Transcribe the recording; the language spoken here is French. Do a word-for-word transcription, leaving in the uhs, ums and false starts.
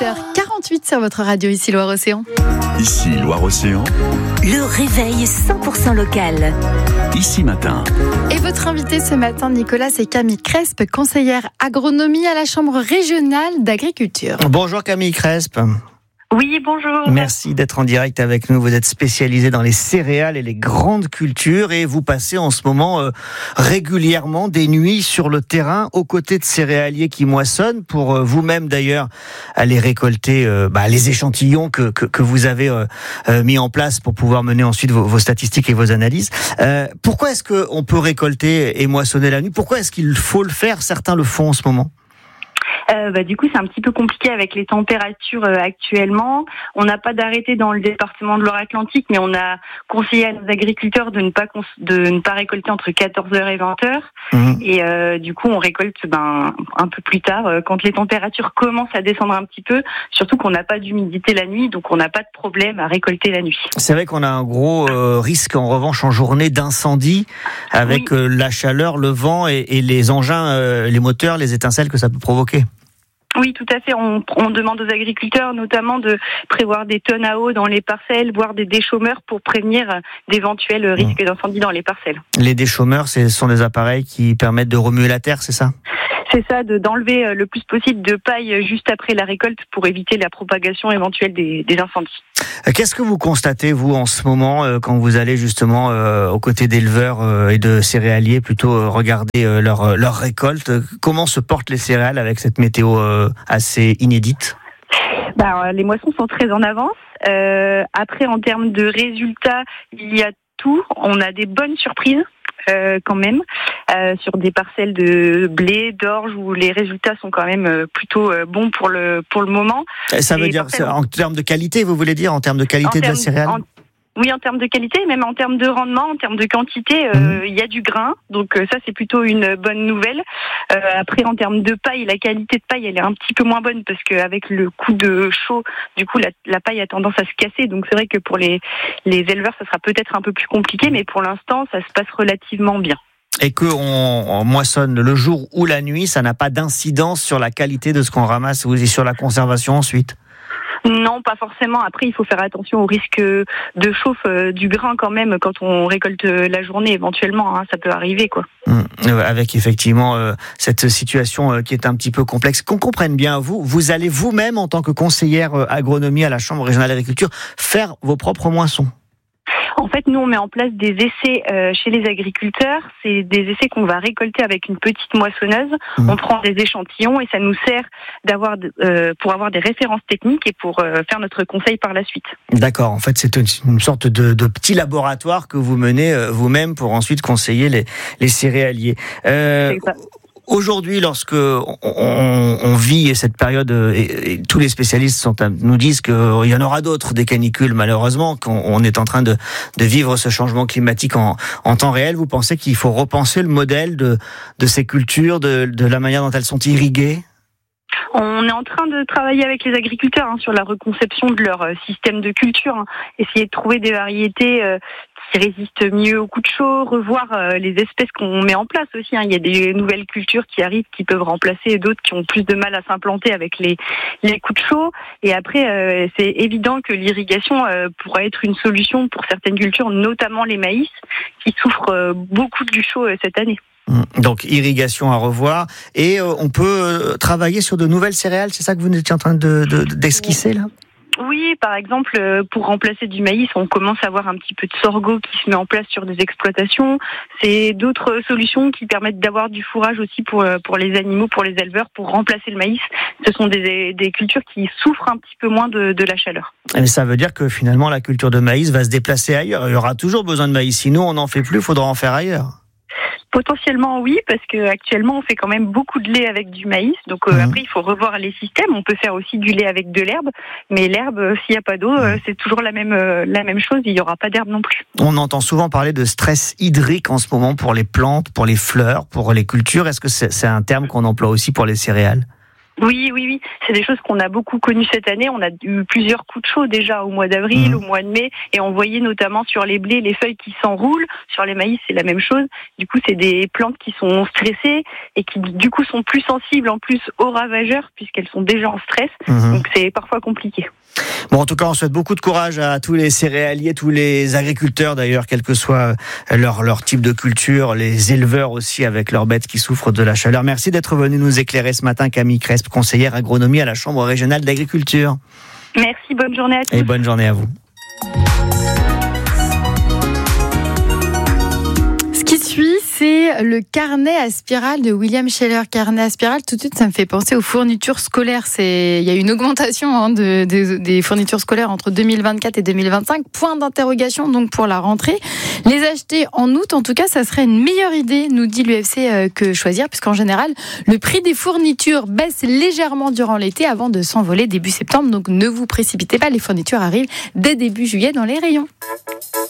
huit heures quarante-huit sur votre radio, ici Loire-Océan. Ici Loire-Océan. Le réveil cent pour cent local. Ici Matin. Et votre invité ce matin, Nicolas, c'est Camille Crespe, conseillère agronomie à la Chambre régionale d'agriculture. Bonjour Camille Crespe. Oui, bonjour. Merci d'être en direct avec nous. Vous êtes spécialisée dans les céréales et les grandes cultures et vous passez en ce moment euh, régulièrement des nuits sur le terrain aux côtés de céréaliers qui moissonnent pour euh, vous-même d'ailleurs aller récolter euh, bah, les échantillons que, que, que vous avez euh, euh, mis en place pour pouvoir mener ensuite vos, vos statistiques et vos analyses. Euh, pourquoi est-ce qu'on peut récolter et moissonner la nuit ? Pourquoi est-ce qu'il faut le faire ? Certains le font en ce moment. Euh, bah, du coup, c'est un petit peu compliqué avec les températures euh, actuellement. On n'a pas d'arrêté dans le département de Loire-Atlantique, mais on a conseillé à nos agriculteurs de ne pas cons- de ne pas récolter entre quatorze heures et vingt heures. Mmh. Et euh, du coup, on récolte ben un peu plus tard, euh, quand les températures commencent à descendre un petit peu. Surtout qu'on n'a pas d'humidité la nuit, donc on n'a pas de problème à récolter la nuit. C'est vrai qu'on a un gros euh, risque en revanche en journée d'incendie avec oui. euh, la chaleur, le vent et, et les engins, euh, les moteurs, les étincelles que ça peut provoquer. Oui, tout à fait. On, on demande aux agriculteurs notamment de prévoir des tonnes à eau dans les parcelles, voire des déchômeurs pour prévenir d'éventuels risques d'incendie dans les parcelles. Les déchômeurs, ce sont des appareils qui permettent de remuer la terre, c'est ça ? C'est ça, de, d'enlever le plus possible de paille juste après la récolte pour éviter la propagation éventuelle des, des incendies. Qu'est-ce que vous constatez, vous, en ce moment, quand vous allez justement euh, aux côtés d'éleveurs euh, et de céréaliers, plutôt euh, regarder euh, leur, leur récolte ? Comment se portent les céréales avec cette météo euh, assez inédite ? Bah, les moissons sont très en avance. Euh, après, en termes de résultats, il y a tout. On a des bonnes surprises. Euh, quand même, euh, sur des parcelles de blé, d'orge, où les résultats sont quand même euh, plutôt euh, bons pour le pour le moment. Ça veut dire, parcelles... en termes de qualité, vous voulez dire, en termes de qualité en de termes, la céréale en... Oui, en termes de qualité, même en termes de rendement, en termes de quantité, euh, mmh. il y a du grain, donc euh, ça c'est plutôt une bonne nouvelle. Euh, après, en termes de paille, la qualité de paille, elle est un petit peu moins bonne parce qu'avec le coup de chaud, du coup la, la paille a tendance à se casser. Donc c'est vrai que pour les les éleveurs, ça sera peut-être un peu plus compliqué, mais pour l'instant, ça se passe relativement bien. Et qu'on on moissonne le jour ou la nuit, ça n'a pas d'incidence sur la qualité de ce qu'on ramasse et sur la conservation ensuite ? Non, pas forcément. Après, il faut faire attention au risque de chauffe euh, du grain quand même quand on récolte la journée éventuellement. Hein, ça peut arriver, quoi. Mmh. Avec effectivement euh, cette situation euh, qui est un petit peu complexe. Qu'on comprenne bien, vous, vous allez vous-même en tant que conseillère euh, agronomie à la Chambre régionale d'agriculture faire vos propres moissons. En fait, nous, on met en place des essais euh, chez les agriculteurs. C'est des essais qu'on va récolter avec une petite moissonneuse. Mmh. On prend des échantillons et ça nous sert d'avoir, euh, pour avoir des références techniques et pour euh, faire notre conseil par la suite. D'accord. En fait, c'est une, une sorte de, de petit laboratoire que vous menez euh, vous-même pour ensuite conseiller les, les céréaliers. Euh, c'est ça. Aujourd'hui, lorsque on, on, on vit cette période, et, et tous les spécialistes sont, nous disent qu'il y en aura d'autres, des canicules malheureusement, qu'on on est en train de, de vivre ce changement climatique en, en temps réel, vous pensez qu'il faut repenser le modèle de, de ces cultures, de, de la manière dont elles sont irriguées ? On est en train de travailler avec les agriculteurs hein, sur la reconception de leur euh, système de culture, hein. Essayer de trouver des variétés euh, qui résistent mieux aux coups de chaud, revoir euh, les espèces qu'on met en place aussi. Hein. Il y a des nouvelles cultures qui arrivent qui peuvent remplacer d'autres qui ont plus de mal à s'implanter avec les, les coups de chaud. Et après, euh, c'est évident que l'irrigation euh, pourra être une solution pour certaines cultures, notamment les maïs, qui souffrent euh, beaucoup du chaud euh, cette année. Donc irrigation à revoir et euh, on peut euh, travailler sur de nouvelles céréales, c'est ça que vous étiez en train de, de, d'esquisser là ? Oui, par exemple, euh, pour remplacer du maïs, on commence à avoir un petit peu de sorgho qui se met en place sur des exploitations. C'est d'autres solutions qui permettent d'avoir du fourrage aussi pour pour les animaux, pour les éleveurs, pour remplacer le maïs. Ce sont des, des cultures qui souffrent un petit peu moins de, de la chaleur. Mais ça veut dire que finalement la culture de maïs va se déplacer ailleurs. Il y aura toujours besoin de maïs. Sinon, on n'en fait plus, il faudra en faire ailleurs. Potentiellement oui, parce que actuellement on fait quand même beaucoup de lait avec du maïs. Donc euh, mmh. après il faut revoir les systèmes. On peut faire aussi du lait avec de l'herbe, mais l'herbe, euh, s'il n'y a pas d'eau, euh, c'est toujours la même euh, la même chose. Il n'y aura pas d'herbe non plus. On entend souvent parler de stress hydrique en ce moment pour les plantes, pour les fleurs, pour les cultures. Est-ce que c'est, c'est un terme qu'on emploie aussi pour les céréales ? Oui, oui, oui. C'est des choses qu'on a beaucoup connues cette année. On a eu plusieurs coups de chaud déjà au mois d'avril, mmh. au mois de mai, et on voyait notamment sur les blés les feuilles qui s'enroulent. Sur les maïs, c'est la même chose. Du coup, c'est des plantes qui sont stressées et qui, du coup, sont plus sensibles en plus aux ravageurs puisqu'elles sont déjà en stress. Mmh. Donc, c'est parfois compliqué. Bon, en tout cas, on souhaite beaucoup de courage à tous les céréaliers, tous les agriculteurs d'ailleurs, quel que soit leur, leur type de culture, les éleveurs aussi avec leurs bêtes qui souffrent de la chaleur. Merci d'être venu nous éclairer ce matin, Camille Crespe, conseillère agronomie à la Chambre régionale d'agriculture. Merci, bonne journée à tous. Et bonne journée à vous. C'est le carnet à spirale de William Scheller. Carnet à spirale, tout de suite, ça me fait penser aux fournitures scolaires. C'est... Il y a une augmentation hein, de, de, des fournitures scolaires entre deux mille vingt-quatre et deux mille vingt-cinq. Point d'interrogation donc pour la rentrée. Les acheter en août, en tout cas, ça serait une meilleure idée, nous dit l'U F C, euh, que choisir, puisqu'en général, le prix des fournitures baisse légèrement durant l'été avant de s'envoler début septembre. Donc ne vous précipitez pas, les fournitures arrivent dès début juillet dans les rayons.